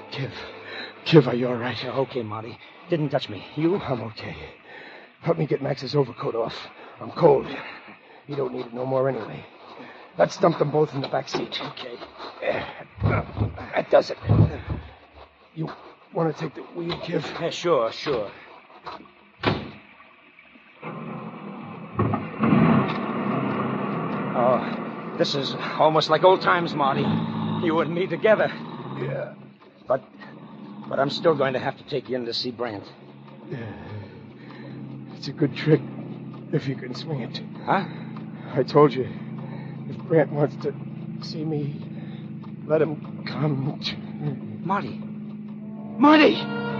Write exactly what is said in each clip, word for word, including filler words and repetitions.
Kiv. Kiv, are you all right? Yeah, okay, Marty. Didn't touch me. You? I'm okay. Help me get Max's overcoat off. I'm cold. You don't need it no more anyway. Let's dump them both in the back seat. Okay. That does it. You want to take the wheel, Kiv? Yeah, sure, sure. Oh, this is almost like old times, Marty. You and me together. Yeah. But, but I'm still going to have to take you in to see Brant. Yeah. It's a good trick, if you can swing it. Huh? I told you, if Brant wants to see me, let him come to me. Marty. Marty!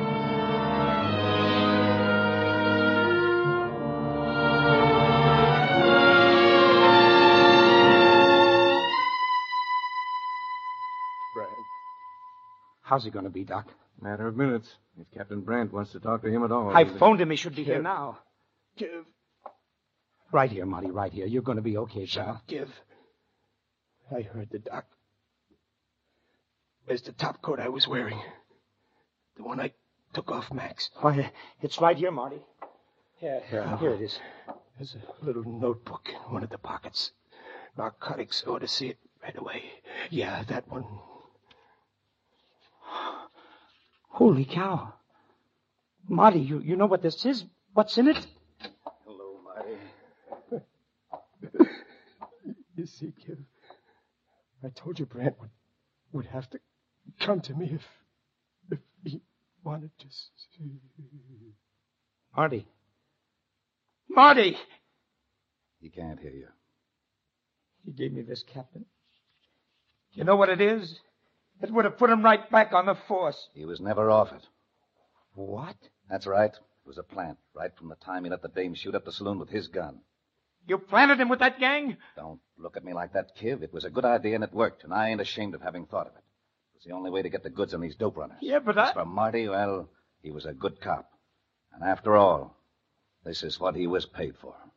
Brant. How's he going to be, Doc? Matter of minutes. If Captain Brant wants to talk to him at all. I phoned him. He should be here Kiv. now. Kiv. Right here, Marty, right here. You're going to be okay, Shut pal. up, Kiv. I heard the doc. Where's the top coat I was wearing? The one I took off Max. Why, it's right here, Marty. Yeah, here, here it is. There's a little notebook in one of the pockets. Narcotics ought to see it right away. Yeah, that one. Holy cow. Marty, you, you know what this is? What's in it? Hello, Marty. You see, Kiv, I told you Brant would, would have to come to me if, if he wanted to see. Marty. Marty! He can't hear you. He gave me this, Captain. You know what it is? It would have put him right back on the force. He was never off it. What? That's right. It was a plant, right from the time he let the dame shoot up the saloon with his gun. You planted him with that gang? Don't look at me like that, Kiv. It was a good idea and it worked, and I ain't ashamed of having thought of it. It was the only way to get the goods on these dope runners. Yeah, but As I... for Marty, well, he was a good cop. And after all, this is what he was paid for.